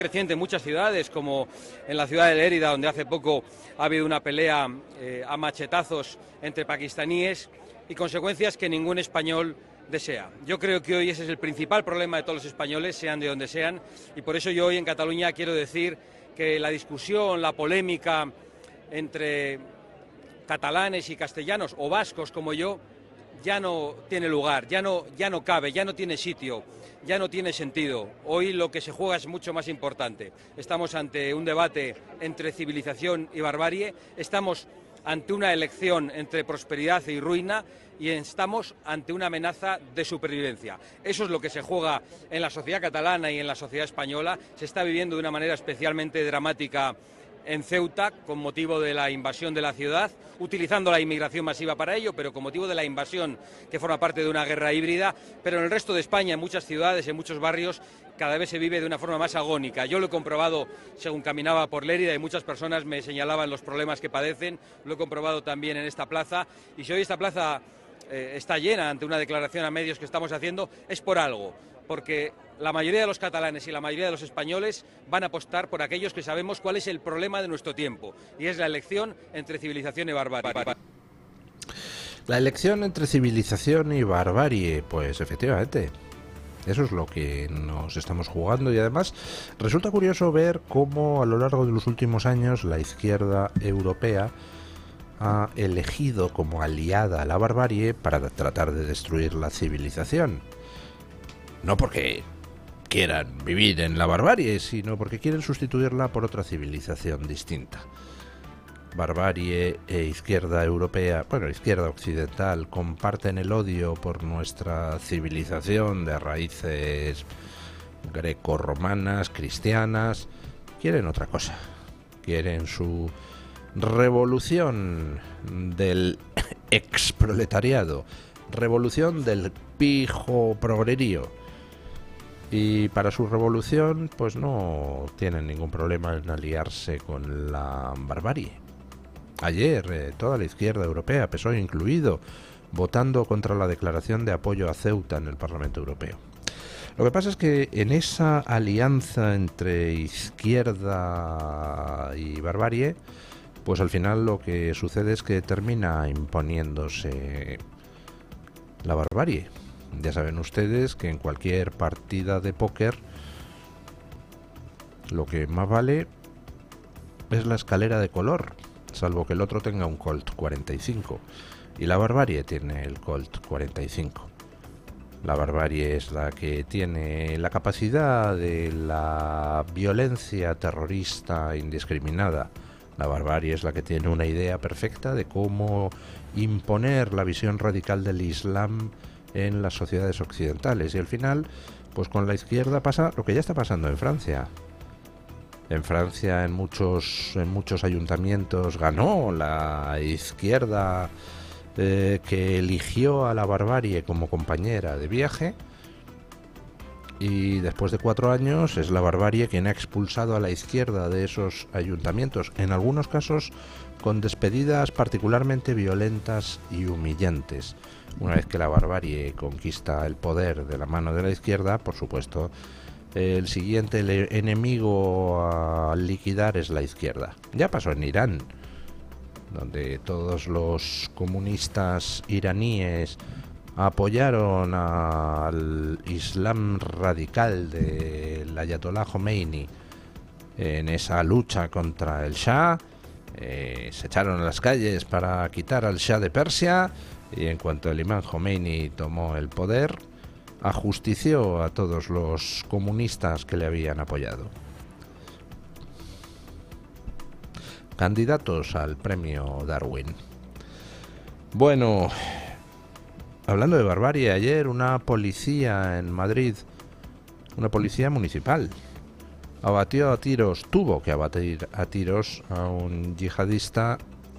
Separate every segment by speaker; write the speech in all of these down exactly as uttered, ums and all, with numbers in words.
Speaker 1: Creciente en muchas ciudades, como en la ciudad de Lérida, donde hace poco ha habido una pelea eh, a machetazos entre pakistaníes y consecuencias que ningún español desea. Yo creo que hoy ese es el principal problema de todos los españoles, sean de donde sean, y por eso yo hoy en Cataluña quiero decir que la discusión, la polémica entre catalanes y castellanos, o vascos como yo, ya no tiene lugar, ya no, ya no cabe, ya no tiene sitio, ya no tiene sentido. Hoy lo que se juega es mucho más importante. Estamos ante un debate entre civilización y barbarie, estamos ante una elección entre prosperidad y ruina y estamos ante una amenaza de supervivencia. Eso es lo que se juega en la sociedad catalana y en la sociedad española. Se está viviendo de una manera especialmente dramática en Ceuta, con motivo de la invasión de la ciudad, utilizando la inmigración masiva para ello, pero con motivo de la invasión que forma parte de una guerra híbrida. Pero en el resto de España, en muchas ciudades, en muchos barrios, cada vez se vive de una forma más agónica. Yo lo he comprobado según caminaba por Lérida y muchas personas me señalaban los problemas que padecen. Lo he comprobado también en esta plaza. Y si hoy esta plaza eh, está llena ante una declaración a medios que estamos haciendo, es por algo. Porque la mayoría de los catalanes y la mayoría de los españoles van a apostar por aquellos que sabemos cuál es el problema de nuestro tiempo, y es la elección entre civilización y barbarie.
Speaker 2: La elección entre civilización y barbarie, pues efectivamente, eso es lo que nos estamos jugando, y además resulta curioso ver cómo a lo largo de los últimos años la izquierda europea ha elegido como aliada a la barbarie para tratar de destruir la civilización. No porque quieran vivir en la barbarie, sino porque quieren sustituirla por otra civilización distinta. Barbarie e izquierda europea, bueno, izquierda occidental, comparten el odio por nuestra civilización de raíces grecorromanas, cristianas. Quieren otra cosa. Quieren su revolución del exproletariado, revolución del pijo progrerío. Y para su revolución, pues no tienen ningún problema en aliarse con la barbarie. Ayer, eh, toda la izquierda europea, P S O E incluido, votando contra la declaración de apoyo a Ceuta en el Parlamento Europeo. Lo que pasa es que en esa alianza entre izquierda y barbarie, pues al final lo que sucede es que termina imponiéndose la barbarie. Ya saben ustedes que en cualquier partida de póker lo que más vale es la escalera de color, salvo que el otro tenga un Colt cuarenta y cinco, y la barbarie tiene el Colt cuarenta y cinco. La barbarie es la que tiene la capacidad de la violencia terrorista indiscriminada. La barbarie es la que tiene una idea perfecta de cómo imponer la visión radical del Islam en las sociedades occidentales, y al final, pues con la izquierda pasa lo que ya está pasando en Francia. En Francia, en muchos, en muchos ayuntamientos ganó la izquierda eh, que eligió a la barbarie como compañera de viaje, y después de cuatro años es la barbarie quien ha expulsado a la izquierda de esos ayuntamientos, en algunos casos con despedidas particularmente violentas y humillantes. Una vez que la barbarie conquista el poder de la mano de la izquierda, por supuesto, el siguiente enemigo a liquidar es la izquierda. Ya pasó en Irán, donde todos los comunistas iraníes apoyaron al Islam radical del Ayatollah Khomeini en esa lucha contra el Shah. Eh, se echaron a las calles para quitar al Shah de Persia, y en cuanto el imán Khomeini tomó el poder, ajustició a todos los comunistas que le habían apoyado. Candidatos al premio Darwin. Bueno, hablando de barbarie, ayer una policía en Madrid, una policía municipal, abatió a tiros, tuvo que abatir a tiros a un yihadista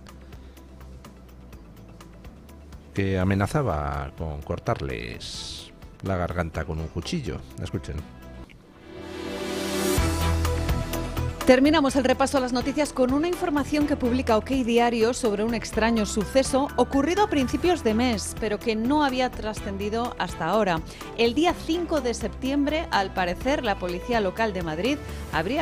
Speaker 2: que amenazaba con cortarles la garganta con un cuchillo. Escuchen.
Speaker 3: Terminamos el repaso a las noticias con una información que publica OK Diario sobre un extraño suceso ocurrido a principios de mes, pero que no había trascendido hasta ahora. El día cinco de septiembre, al parecer, la policía local de Madrid habría